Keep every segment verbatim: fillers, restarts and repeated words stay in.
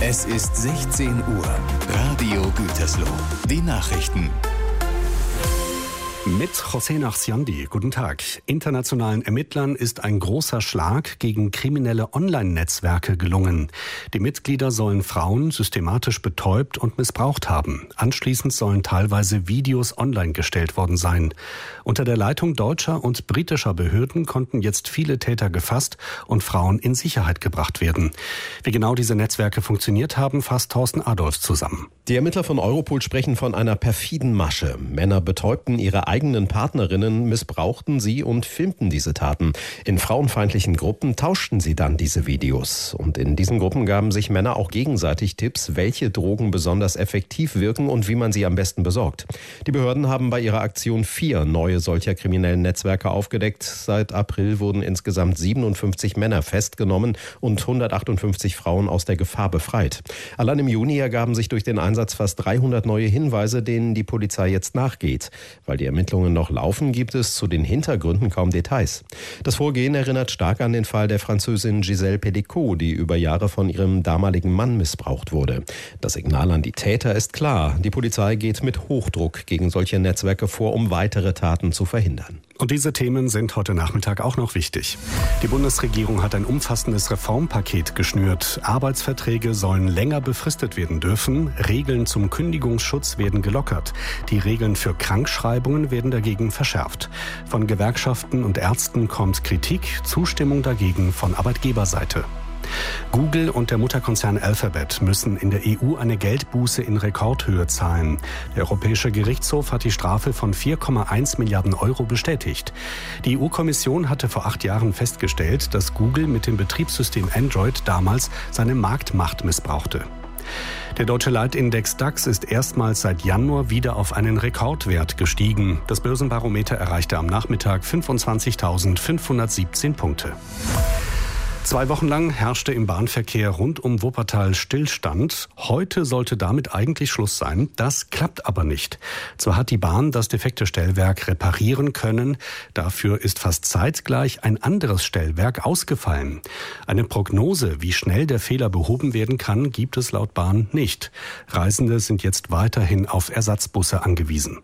Es ist sechzehn Uhr. Radio Gütersloh. Die Nachrichten. Mit José Nachsiandi. Guten Tag. Internationalen Ermittlern ist ein großer Schlag gegen kriminelle Online-Netzwerke gelungen. Die Mitglieder sollen Frauen systematisch betäubt und missbraucht haben. Anschließend sollen teilweise Videos online gestellt worden sein. Unter der Leitung deutscher und britischer Behörden konnten jetzt viele Täter gefasst und Frauen in Sicherheit gebracht werden. Wie genau diese Netzwerke funktioniert haben, fasst Thorsten Adolf zusammen. Die Ermittler von Europol sprechen von einer perfiden Masche. Männer betäubten ihre eigenen Partnerinnen, missbrauchten sie und filmten diese Taten. In frauenfeindlichen Gruppen tauschten sie dann diese Videos. Und in diesen Gruppen gaben sich Männer auch gegenseitig Tipps, welche Drogen besonders effektiv wirken und wie man sie am besten besorgt. Die Behörden haben bei ihrer Aktion vier neue solcher kriminellen Netzwerke aufgedeckt. Seit April wurden insgesamt siebenundfünfzig Männer festgenommen und hundertachtundfünfzig Frauen aus der Gefahr befreit. Allein im Juni ergaben sich durch den Einsatz fast dreihundert neue Hinweise, denen die Polizei jetzt nachgeht. Weil die Ermittlungen noch laufen, gibt es zu den Hintergründen kaum Details. Das Vorgehen erinnert stark an den Fall der Französin Gisèle Pelicot, die über Jahre von ihrem damaligen Mann missbraucht wurde. Das Signal an die Täter ist klar. Die Polizei geht mit Hochdruck gegen solche Netzwerke vor, um weitere Taten zu verhindern. Und diese Themen sind heute Nachmittag auch noch wichtig. Die Bundesregierung hat ein umfassendes Reformpaket geschnürt. Arbeitsverträge sollen länger befristet werden dürfen. Regeln zum Kündigungsschutz werden gelockert. Die Regeln für Krankschreibungen werden dagegen verschärft. Von Gewerkschaften und Ärzten kommt Kritik, Zustimmung dagegen von Arbeitgeberseite. Google und der Mutterkonzern Alphabet müssen in der E U eine Geldbuße in Rekordhöhe zahlen. Der Europäische Gerichtshof hat die Strafe von vier Komma eins Milliarden Euro bestätigt. Die E U-Kommission hatte vor acht Jahren festgestellt, dass Google mit dem Betriebssystem Android damals seine Marktmacht missbrauchte. Der deutsche Leitindex DAX ist erstmals seit Januar wieder auf einen Rekordwert gestiegen. Das Börsenbarometer erreichte am Nachmittag fünfundzwanzigtausendfünfhundertsiebzehn Punkte. Zwei Wochen lang herrschte im Bahnverkehr rund um Wuppertal Stillstand. Heute sollte damit eigentlich Schluss sein. Das klappt aber nicht. Zwar hat die Bahn das defekte Stellwerk reparieren können, dafür ist fast zeitgleich ein anderes Stellwerk ausgefallen. Eine Prognose, wie schnell der Fehler behoben werden kann, gibt es laut Bahn nicht. Reisende sind jetzt weiterhin auf Ersatzbusse angewiesen.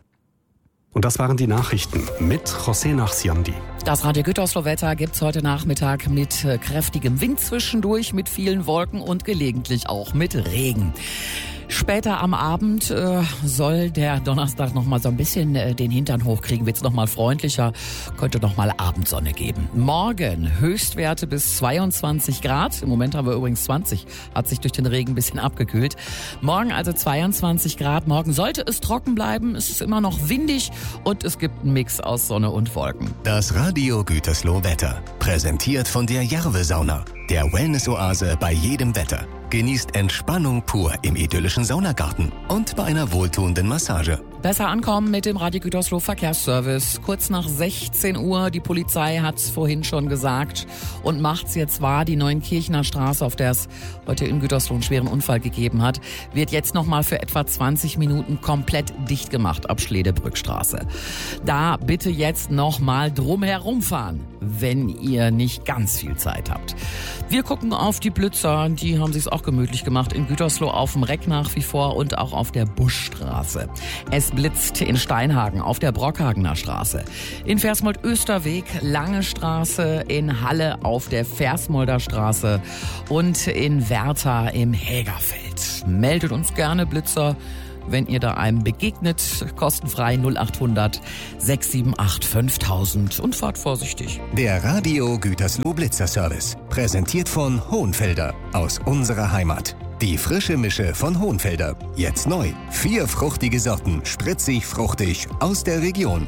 Und das waren die Nachrichten mit José Nachsiandi. Das Radio Gütersloh-Wetter gibt's heute Nachmittag mit kräftigem Wind zwischendurch, mit vielen Wolken und gelegentlich auch mit Regen. Später am Abend äh, soll der Donnerstag noch mal so ein bisschen äh, den Hintern hochkriegen, wird's noch mal freundlicher, könnte noch mal Abendsonne geben. Morgen Höchstwerte bis zweiundzwanzig Grad. Im Moment haben wir übrigens zwanzig, hat sich durch den Regen ein bisschen abgekühlt. Morgen also zweiundzwanzig Grad. Morgen sollte es trocken bleiben, es ist immer noch windig und es gibt einen Mix aus Sonne und Wolken. Das Radio Gütersloh Wetter. Präsentiert von der Järve Sauna, der Wellness-Oase bei jedem Wetter. Genießt Entspannung pur im idyllischen Saunagarten und bei einer wohltuenden Massage. Besser ankommen mit dem Radio Gütersloh Verkehrsservice. Kurz nach sechzehn Uhr, die Polizei hat's vorhin schon gesagt und macht's jetzt wahr. Die Neuenkirchener Straße, auf der es heute in Gütersloh einen schweren Unfall gegeben hat, wird jetzt nochmal für etwa zwanzig Minuten komplett dicht gemacht ab Schledebrückstraße. Da bitte jetzt nochmal drum herumfahren, wenn ihr nicht ganz viel Zeit habt. Wir gucken auf die Blitzer, die haben sich's auch gemütlich gemacht in Gütersloh auf dem Reck nach wie vor und auch auf der Buschstraße. Es blitzt in Steinhagen auf der Brockhagener Straße, in Versmold-Österweg, Lange Straße, in Halle auf der Versmolder Straße und in Werther im Hägerfeld. Meldet uns gerne, Blitzer, wenn ihr da einem begegnet, kostenfrei null achthundert sechs sieben acht fünftausend und fahrt vorsichtig. Der Radio Gütersloh Blitzer Service, präsentiert von Hohenfelder aus unserer Heimat. Die frische Mische von Hohenfelder, jetzt neu. Vier fruchtige Sorten, spritzig, fruchtig, aus der Region.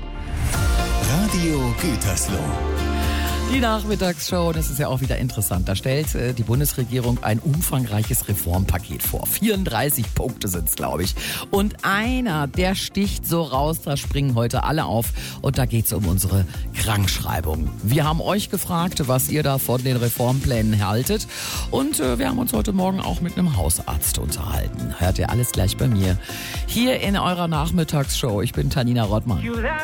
Radio Gütersloh. Die Nachmittagsshow, das ist ja auch wieder interessant. Da stellt äh, die Bundesregierung ein umfangreiches Reformpaket vor. vierunddreißig Punkte sind's, glaube ich. Und einer, der sticht so raus, da springen heute alle auf. Und da geht's um unsere Krankschreibung. Wir haben euch gefragt, was ihr da von den Reformplänen haltet. Und äh, wir haben uns heute Morgen auch mit einem Hausarzt unterhalten. Hört ihr alles gleich bei mir hier in eurer Nachmittagsshow. Ich bin Tanina Rottmann.